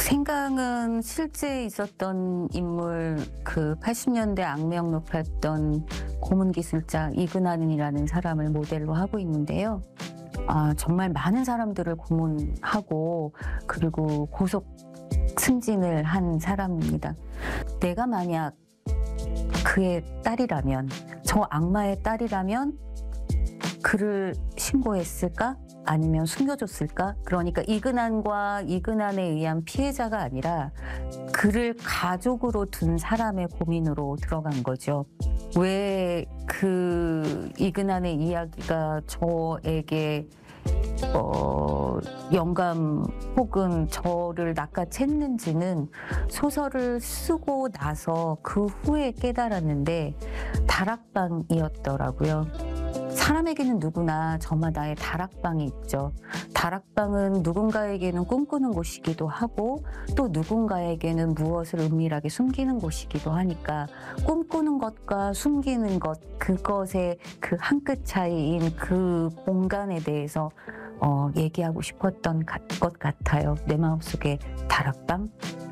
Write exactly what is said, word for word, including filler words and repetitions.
생강은 실제 있었던 인물, 그 팔십 년대 악명 높았던 고문기술자 이근한이라는 사람을 모델로 하고 있는데요. 아, 정말 많은 사람들을 고문하고 그리고 고속 승진을 한 사람입니다. 내가 만약 그의 딸이라면, 저 악마의 딸이라면 그를 신고했을까? 아니면 숨겨줬을까? 그러니까 이근한과 이근한에 의한 피해자가 아니라 그를 가족으로 둔 사람의 고민으로 들어간 거죠. 왜 그 이근한의 이야기가 저에게 어, 영감 혹은 저를 낚아챘는지는 소설을 쓰고 나서 그 후에 깨달았는데 다락방이었더라고요. 사람에게는 누구나 저마다의 다락방이 있죠. 다락방은 누군가에게는 꿈꾸는 곳이기도 하고 또 누군가에게는 무엇을 은밀하게 숨기는 곳이기도 하니까 꿈꾸는 것과 숨기는 것, 그것의 그 한 끗 차이인 그 공간에 대해서 어, 얘기하고 싶었던 것 같아요. 내 마음속의 다락방.